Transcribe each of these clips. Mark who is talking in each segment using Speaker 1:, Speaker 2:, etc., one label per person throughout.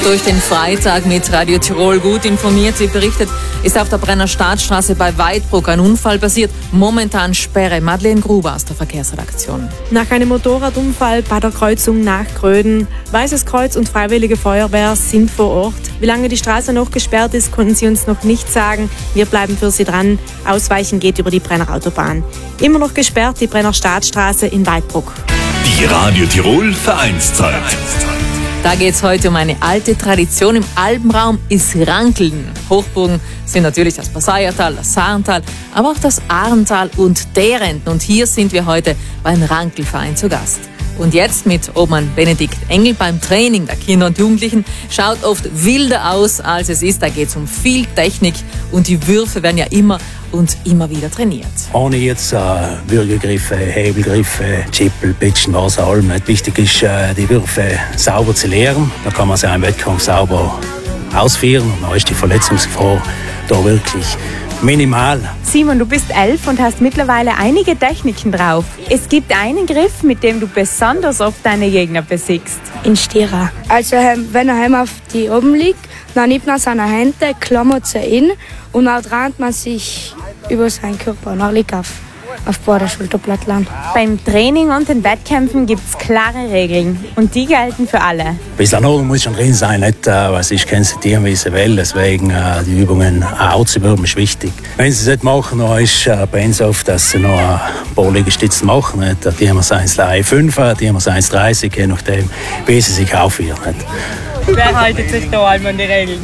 Speaker 1: durch den Freitag mit Radio Tirol gut informiert. Wie berichtet, ist auf der Brenner Staatsstraße bei Weidbruck ein Unfall passiert. Momentan Sperre. Madeleine Gruber aus der Verkehrsredaktion.
Speaker 2: Nach einem Motorradunfall bei der Kreuzung nach Gröden. Weißes Kreuz und Freiwillige Feuerwehr sind vor Ort. Wie lange die Straße noch gesperrt ist, konnten sie uns noch nicht sagen. Wir bleiben für sie dran. Ausweichen geht über die Brenner Autobahn. Immer noch gesperrt die Brenner Staatsstraße in Weidbruck.
Speaker 3: Die Radio Tirol Vereinszeit.
Speaker 1: Da geht es heute um eine alte Tradition im Alpenraum, ist Rankeln. Hochburgen sind natürlich das Passaiertal, das Saarntal, aber auch das Ahrntal und Derenten. Und hier sind wir heute beim Rankelverein zu Gast. Und jetzt mit Obmann Benedikt Engel beim Training der Kinder und Jugendlichen. Schaut oft wilder aus, als es ist. Da geht es um viel Technik und die Würfe werden ja immer und immer wieder trainiert.
Speaker 4: Ohne jetzt Würgegriffe, Hebelgriffe, Chippel, Pitchen, was auch allem. Wichtig ist, die Würfe sauber zu leeren. Da kann man sie im Wettkampf sauber ausführen. Und dann ist die Verletzungsgefahr da wirklich minimal.
Speaker 5: Simon, du bist 11 und hast mittlerweile einige Techniken drauf. Es gibt einen Griff, mit dem du besonders oft deine Gegner besiegst.
Speaker 6: In Stira. Also wenn er auf die oben liegt, dann nimmt man seine Hände, klammert sie in und dann dreht man sich über seinen Körper und dann liegt auf beide Schulterblättern.
Speaker 5: Beim Training und den Wettkämpfen gibt es klare Regeln und die gelten für alle.
Speaker 4: Bis dahin muss schon drin sein, nicht was ich sensitieren, wie sie will. Deswegen die Übungen auszuüben ist wichtig. Wenn sie es nicht machen, dann ist bei uns oft, dass sie noch ein paar Liegestützen machen. Nicht? Die haben wir 1,5, die haben wir 1,30, je nachdem, wie sie sich aufführen.
Speaker 5: Wer haltet sich da einmal an die Regeln?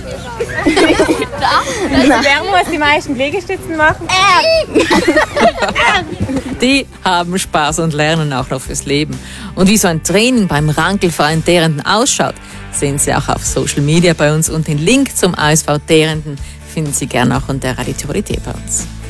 Speaker 5: Wer muss die meisten Liegestützen machen?
Speaker 1: Die haben Spaß und lernen auch noch fürs Leben. Und wie so ein Training beim Rankelverein Derenten ausschaut, sehen Sie auch auf Social Media bei uns. Und den Link zum ASV Derenten finden Sie gerne auch unter Radio Tirol bei uns.